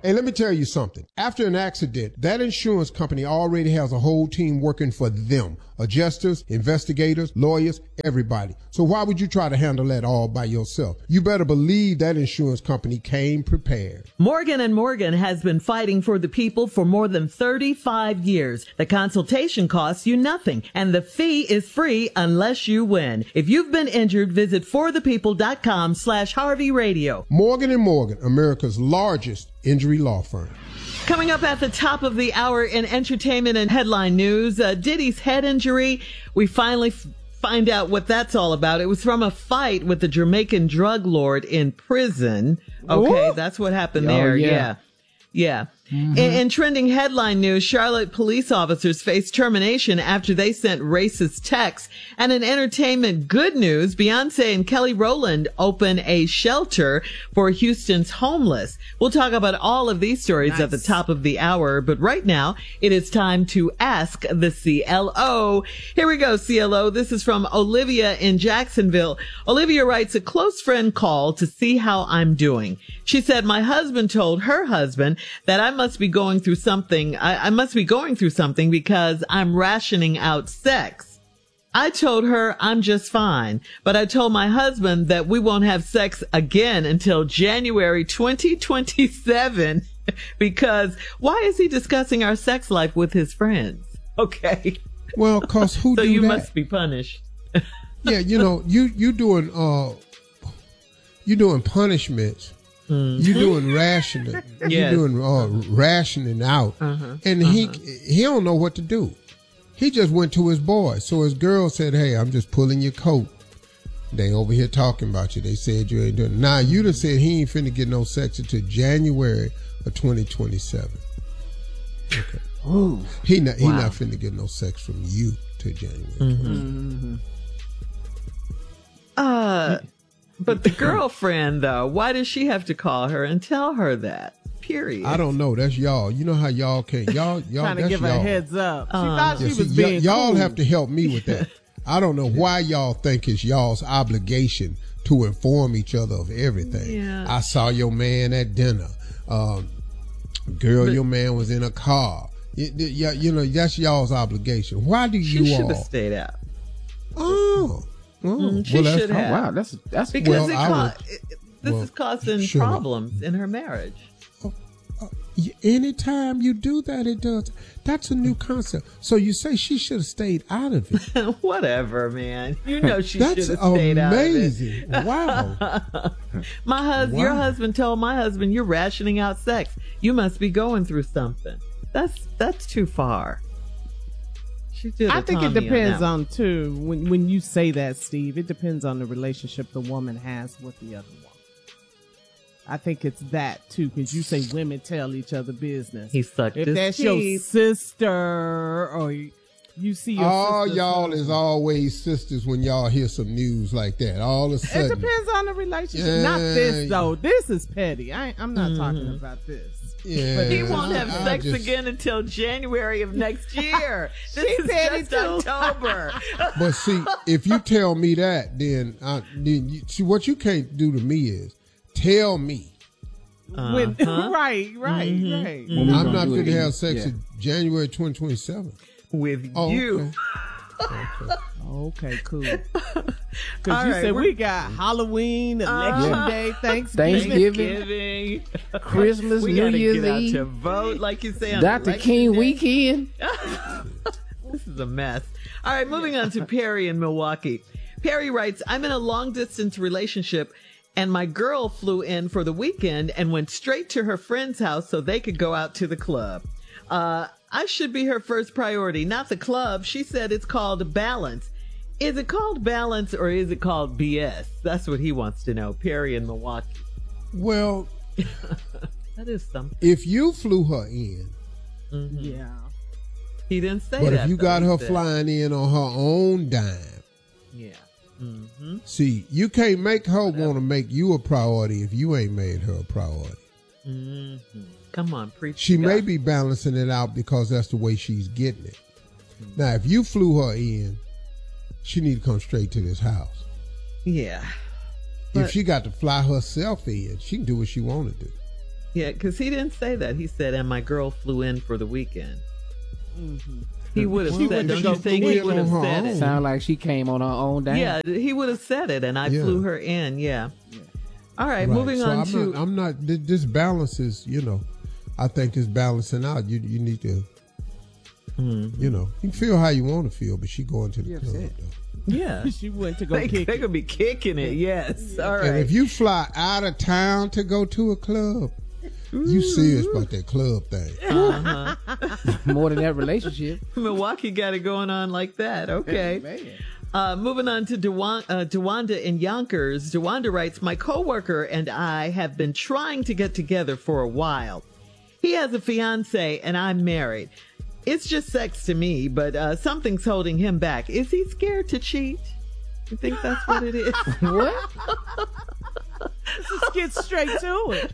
Hey, let me tell you something. After an accident, that insurance company already has a whole team working for them. Adjusters, investigators, lawyers, everybody. So why would you try to handle that all by yourself? You better believe that insurance company came prepared. Morgan & Morgan has been fighting for the people for more than 35 years. The consultation costs you nothing, and the fee is free unless you win. If you've been injured, visit forthepeople.com/Harvey Radio. Morgan & Morgan, America's largest injury law firm. Coming up at the top of the hour in entertainment and headline news, Diddy's head injury. We finally find out what that's all about. It was from a fight with the Jamaican drug lord in prison. Okay, Ooh. That's what happened there. Yeah. Mm-hmm. In trending headline news, Charlotte police officers face termination after they sent racist texts. And in entertainment good news, Beyonce and Kelly Rowland open a shelter for Houston's homeless. We'll talk about all of these stories at the top of the hour, but right now it is time to ask the CLO. Here we go, CLO. This is from Olivia in Jacksonville. Olivia writes, a close friend called to see how I'm doing. She said, my husband told her husband that I must be going through something. I must be going through something because I'm rationing out sex. I told her I'm just fine, but I told my husband that we won't have sex again until January 2027 because why is he discussing our sex life with his friends? Okay. Well, cause who so do you that? must be punished. Yeah, you know, you doing punishments. Mm-hmm. You're doing rationing. Yes. You're doing rationing out. And he don't know what to do. He just went to his boy. So his girl said, hey, I'm just pulling your coat. They over here talking about you. They said you ain't doing it. Now, you done said he ain't finna get no sex until January of 2027. Okay. Ooh. He not finna get no sex from you till January 2027. But the girlfriend, though, why does she have to call her and tell her that? Period. I don't know. That's y'all. You know how y'all can't. Y'all trying to give her a heads up. She thought she was being y'all cool. have to help me with that. I don't know why y'all think it's y'all's obligation to inform each other of everything. Yeah. I saw your man at dinner. Your man was in a car. You know, that's y'all's obligation. Why do you all? She should have stayed out. She should have. Oh, wow, that's because this is causing problems in her marriage. Anytime you do that, it does. That's a new concept. So you say she should have stayed out of it. Whatever, man. You know she should have stayed out of it. That's amazing. Wow. Your husband told my husband, you're rationing out sex. You must be going through something. That's too far. I think it depends on too, when you say that, Steve, it depends on the relationship the woman has with the other woman. I think it's that too, because you say women tell each other business. He sucked if his that's teeth. your sister or you see your all sister, y'all is always sisters when y'all hear some news like that. All of a sudden, it depends on the relationship. Not this though. This is petty. I'm not talking about this. Yeah, but he won't have sex again until January of next year. This is just October. But see, if you tell me that, then see what you can't do to me is tell me. Right. I'm not going to have sex in January 2027 with you. Okay, cool. Because you said we got Halloween, Election Day, Thanksgiving, Christmas, New Year's Eve, to vote, like you say, on Dr. King weekend. This is a mess. All right, moving on to Perry in Milwaukee. Perry writes, I'm in a long-distance relationship, and my girl flew in for the weekend and went straight to her friend's house so they could go out to the club. I should be her first priority, not the club. She said it's called balance. Is it called balance or is it called BS? That's what he wants to know. Perry in Milwaukee. Well, that is something. If you flew her in, yeah, he didn't say but that. But if you got her flying in on her own dime, yeah. See, you can't make her want to make you a priority if you ain't made her a priority. Come on, preach. She may be balancing it out because that's the way she's getting it. Now, if you flew her in, she need to come straight to this house. Yeah. If she got to fly herself in, she can do what she want to do. Yeah, because he didn't say that. He said, and my girl flew in for the weekend. Mm-hmm. He would have said, don't you think he would have said it? Sound like she came on her own day. Yeah, he would have said it, and I flew her in, All right, moving on to... I'm not, this balance is, I think it's balancing out. You need to, you can feel how you want to feel, but she going to the club, though. Yeah. She went to go kick it. They could be kicking it, yes. All right. And if you fly out of town to go to a club, you serious about that club thing. More than that relationship. Milwaukee got it going on like that. Okay. Moving on to DeWanda in Yonkers. DeWanda writes, my coworker and I have been trying to get together for a while. He has a fiance and I'm married. It's just sex to me, but something's holding him back. Is he scared to cheat? You think that's what it is? What? Let's get straight to it.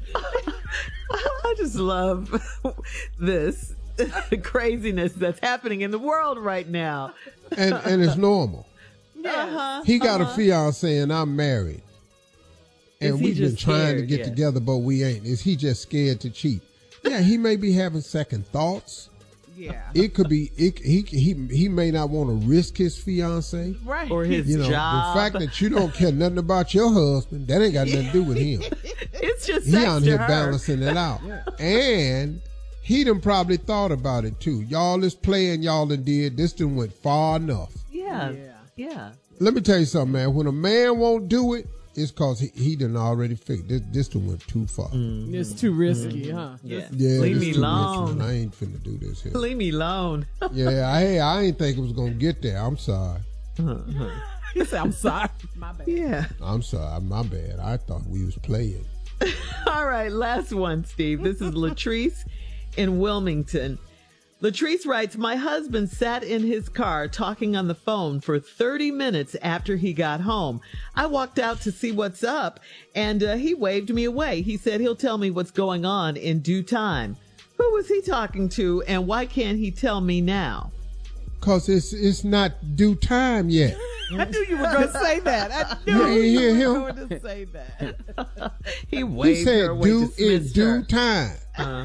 I just love this craziness that's happening in the world right now. And it's normal. He got a fiance and I'm married. And we've been trying to get together, but we ain't. Is he just scared to cheat? Yeah, he may be having second thoughts. Yeah, it could be. He may not want to risk his fiance, right, or his job. The fact that you don't care nothing about your husband, that ain't got nothing to do with him. It's just he out here balancing it out, and he done probably thought about it too. Y'all is playing. Y'all done did this. Done went far enough. Yeah. Let me tell you something, man. When a man won't do it, it's because he done already figured this done went too far. It's too risky, huh? Yeah. Leave me alone. I ain't finna do this here. Leave me alone. I ain't think it was gonna get there. I'm sorry. He said, I'm sorry. My bad. Yeah. I'm sorry. My bad. I thought we was playing. All right, last one, Steve. This is Latrice in Wilmington. Latrice writes, my husband sat in his car talking on the phone for 30 minutes after he got home. I walked out to see what's up, and he waved me away. He said he'll tell me what's going on in due time. Who was he talking to, and why can't he tell me now? Because it's not due time yet. I knew you were going to say that. I knew you were going to say that. He waved her away. He said in due time.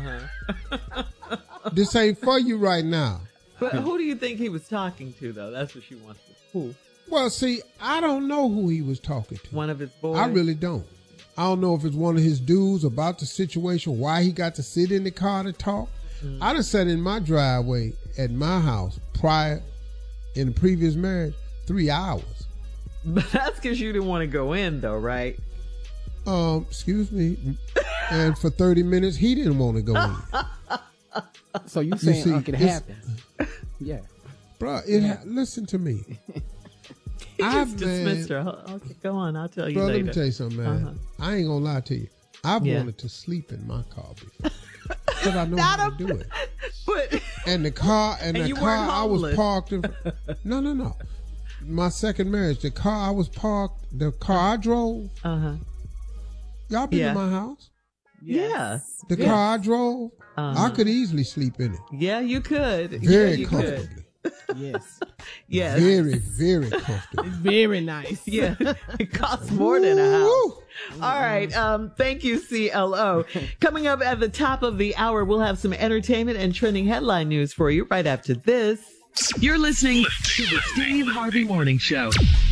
This ain't for you right now. But who do you think he was talking to, though? That's what she wants to. Who? Well, see, I don't know who he was talking to. One of his boys? I really don't. I don't know if it's one of his dudes about the situation, why he got to sit in the car to talk. I done sat in my driveway at my house prior, in the previous marriage, 3 hours. But that's because you didn't want to go in, though, right? Excuse me. And for 30 minutes, he didn't want to go in. So you saying it happen? Yeah, bro. Listen to me. I've dismissed her. Okay, go on. I'll tell you later. Let me tell you something, man. I ain't gonna lie to you. I've wanted to sleep in my car before because I know how to do it. But and the car I was parked in. No. My second marriage, the car I was parked, the car I drove. Y'all been in my house? Yes. The car I drove. I could easily sleep in it. Yeah, you could. Very comfortably. Yes. Yes. Very, very comfortable. Very nice. Yeah. It costs more than a house. All right. Thank you, CLO. Coming up at the top of the hour, we'll have some entertainment and trending headline news for you right after this. You're listening to the Steve Harvey Morning Show.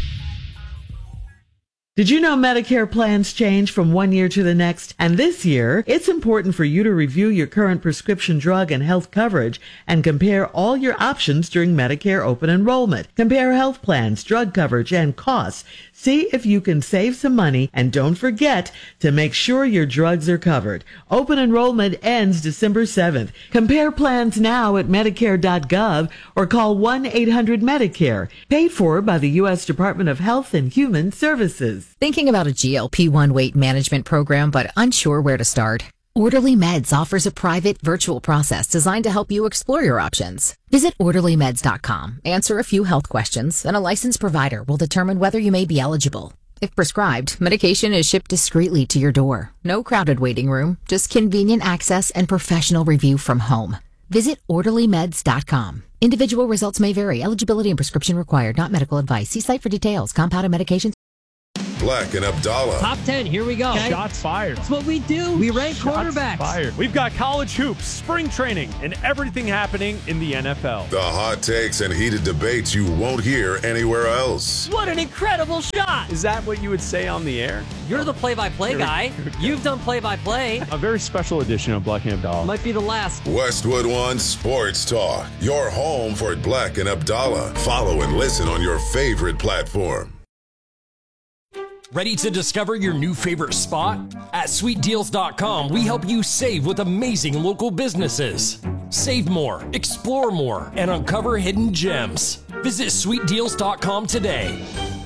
Did you know Medicare plans change from one year to the next? And this year, it's important for you to review your current prescription drug and health coverage and compare all your options during Medicare open enrollment. Compare health plans, drug coverage, and costs. See if you can save some money, and don't forget to make sure your drugs are covered. Open enrollment ends December 7th. Compare plans now at Medicare.gov or call 1-800-MEDICARE. Paid for by the U.S. Department of Health and Human Services. Thinking about a GLP-1 weight management program but unsure where to start? Orderly Meds offers a private, virtual process designed to help you explore your options. Visit OrderlyMeds.com, answer a few health questions, and a licensed provider will determine whether you may be eligible. If prescribed, medication is shipped discreetly to your door. No crowded waiting room, just convenient access and professional review from home. Visit OrderlyMeds.com. Individual results may vary. Eligibility and prescription required. Not medical advice. See site for details. Compounded medications. Black and Abdallah. Top 10, here we go. Okay. Shots fired. That's what we do. We rank quarterbacks. Fired. We've got college hoops, spring training, and everything happening in the NFL. The hot takes and heated debates you won't hear anywhere else. What an incredible shot. Is that what you would say on the air? You're the play-by-play guy. You've done play-by-play. A very special edition of Black and Abdallah. Might be the last. Westwood One Sports Talk. Your home for Black and Abdallah. Follow and listen on your favorite platform. Ready to discover your new favorite spot? At sweetdeals.com, we help you save with amazing local businesses. Save more, explore more, and uncover hidden gems. Visit sweetdeals.com today.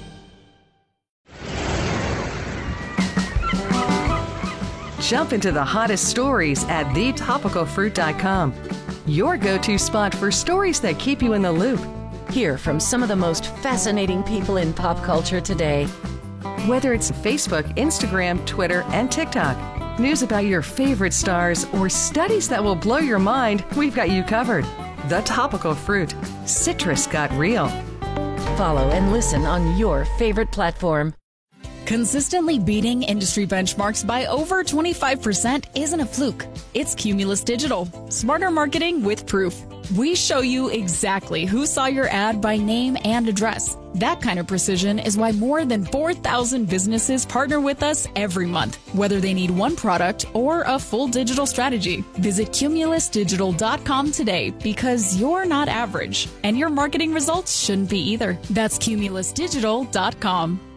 Jump into the hottest stories at thetopicalfruit.com. Your go-to spot for stories that keep you in the loop. Hear from some of the most fascinating people in pop culture today. Whether it's Facebook, Instagram, Twitter, and TikTok, news about your favorite stars, or studies that will blow your mind, we've got you covered. The Topical Fruit. Citrus got real. Follow and listen on your favorite platform. Consistently beating industry benchmarks by over 25% isn't a fluke. It's Cumulus Digital. Smarter marketing with proof. We show you exactly who saw your ad by name and address. That kind of precision is why more than 4,000 businesses partner with us every month, whether they need one product or a full digital strategy. Visit cumulusdigital.com today because you're not average, and your marketing results shouldn't be either. That's cumulusdigital.com.